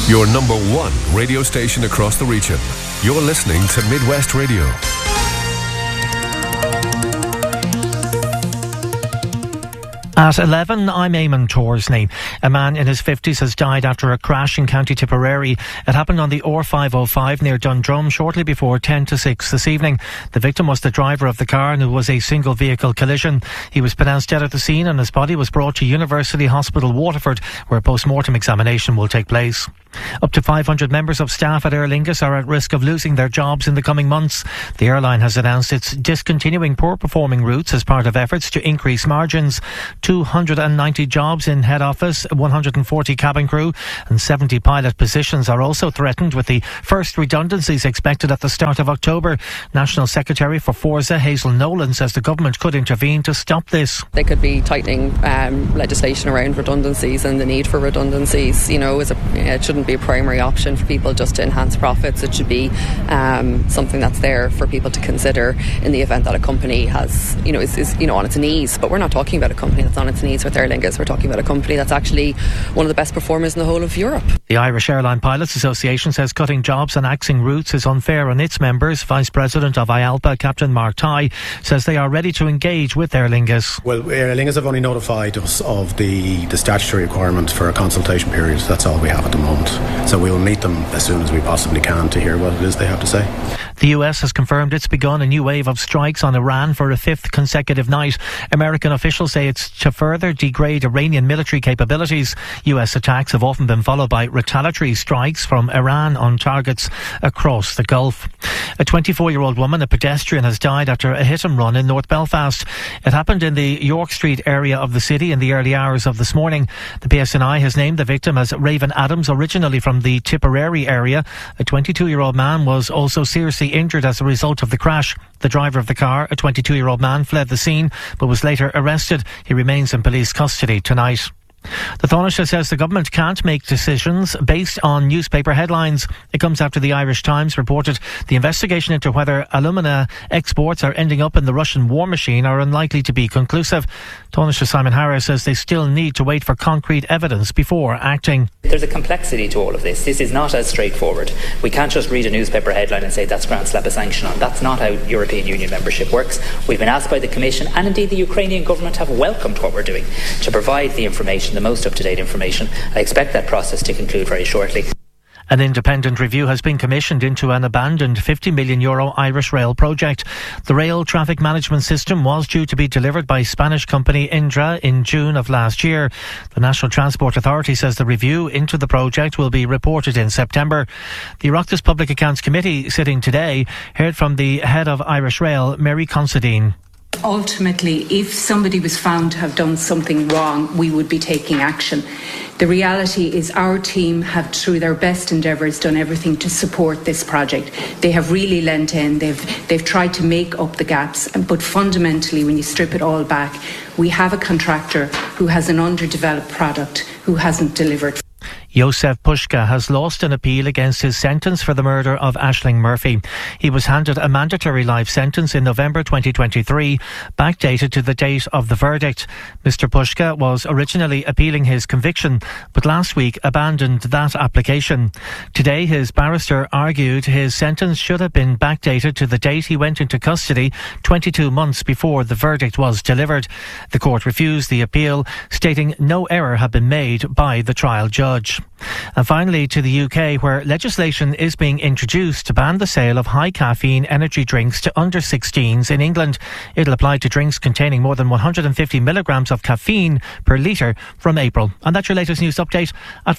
Your number one radio station across the region. You're listening to Midwest Radio. At 11, I'm Eamon Torsney. A man in his 50s has died after a crash in County Tipperary. It happened on the R505 near Dundrum shortly before 10 to 6 this evening. The victim was the driver of the car and it was a single vehicle collision. He was pronounced dead at the scene and his body was brought to University Hospital Waterford, where a post-mortem examination will take place. Up to 500 members of staff at Aer Lingus are at risk of losing their jobs in the coming months. The airline has announced it's discontinuing poor-performing routes as part of efforts to increase margins. 290 jobs in head office, 140 cabin crew and 70 pilot positions are also threatened, with the first redundancies expected at the start of October. National Secretary for Forza, Hazel Nolan, says the government could intervene to stop this. They could be tightening legislation around redundancies, and the need for redundancies, it shouldn't be a primary option for people just to enhance profits. It should be something that's there for people to consider in the event that a company has, is on its knees. But we're not talking about a company that's on its knees with Aer Lingus. We're talking about a company that's actually one of the best performers in the whole of Europe. The Irish Airline Pilots Association says cutting jobs and axing routes is unfair on its members. Vice President of IALPA, Captain Mark Tighe, says they are ready to engage with Aer Lingus. Well, Aer Lingus have only notified us of the statutory requirement for a consultation period. That's all we have at the moment. So we will meet them as soon as we possibly can to hear what it is they have to say. The US has confirmed it's begun a new wave of strikes on Iran for a fifth consecutive night. American officials say it's to further degrade Iranian military capabilities. US attacks have often been followed by retaliatory strikes from Iran on targets across the Gulf. A 24-year-old woman, a pedestrian, has died after a hit and run in North Belfast. It happened in the York Street area of the city in the early hours of this morning. The PSNI has named the victim as Raven Adams, originally from the Tipperary area. A 22-year-old man was also seriously injured as a result of the crash. The driver of the car, a 22-year-old man, fled the scene but was later arrested. He remains in police custody tonight. The Taoiseach says the government can't make decisions based on newspaper headlines. It comes after the Irish Times reported the investigation into whether alumina exports are ending up in the Russian war machine are unlikely to be conclusive. Taoiseach Simon Harris says they still need to wait for concrete evidence before acting. There's a complexity to all of this. This is not as straightforward. We can't just read a newspaper headline and say that's grand, slap a sanction on. That's not how European Union membership works. We've been asked by the Commission, and indeed the Ukrainian government have welcomed what we're doing, to provide the information, the most up-to-date information. I expect that process to conclude very shortly. An independent review has been commissioned into an abandoned €50 million Irish Rail project. The rail traffic management system was due to be delivered by Spanish company Indra in June of last year. The National Transport Authority says the review into the project will be reported in September. The Oireachtas Public Accounts Committee, sitting today, heard from the head of Irish Rail, Mary Considine. Ultimately, if somebody was found to have done something wrong, we would be taking action. The reality is our team have, through their best endeavours, done everything to support this project. They have really lent in, they've tried to make up the gaps, but fundamentally, when you strip it all back, we have a contractor who has an underdeveloped product who hasn't delivered. Jozef Puszka has lost an appeal against his sentence for the murder of Aisling Murphy. He was handed a mandatory life sentence in November 2023, backdated to the date of the verdict. Mr. Puszka was originally appealing his conviction, but last week abandoned that application. Today, his barrister argued his sentence should have been backdated to the date he went into custody, 22 months before the verdict was delivered. The court refused the appeal, stating no error had been made by the trial judge. And finally, to the UK, where legislation is being introduced to ban the sale of high caffeine energy drinks to under 16s in England. It'll apply to drinks containing more than 150 milligrams of caffeine per litre from April. And that's your latest news update at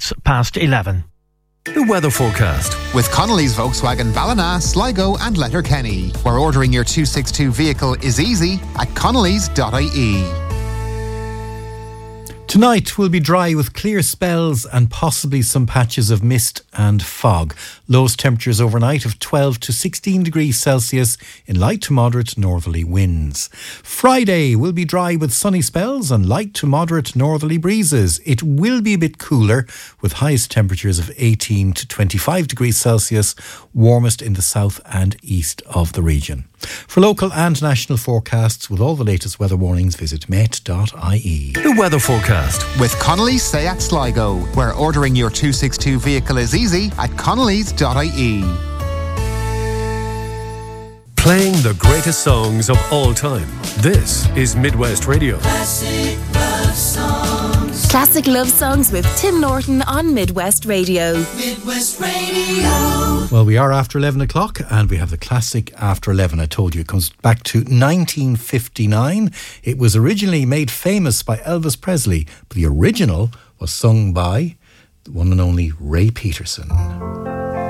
11:04. The weather forecast with Connolly's Volkswagen Ballina, Sligo and Letterkenny, where ordering your 262 vehicle is easy at connolly's.ie. Tonight will be dry with clear spells and possibly some patches of mist and fog. Lowest temperatures overnight of 12 to 16 degrees Celsius in light to moderate northerly winds. Friday will be dry with sunny spells and light to moderate northerly breezes. It will be a bit cooler with highest temperatures of 18 to 25 degrees Celsius, warmest in the south and east of the region. For local and national forecasts with all the latest weather warnings, visit met.ie. The weather forecast With Connolly's Seat Sligo, where ordering your 262 vehicle is easy at connellys.ie. playing the greatest songs of all time. This is Midwest Radio. Classic love songs. Classic love songs with Tim Norton on Midwest Radio. Midwest Radio. Well, we are after 11 o'clock and we have the classic after 11. I told you it comes back to 1959. It was originally made famous by Elvis Presley, but the original was sung by the one and only Ray Peterson.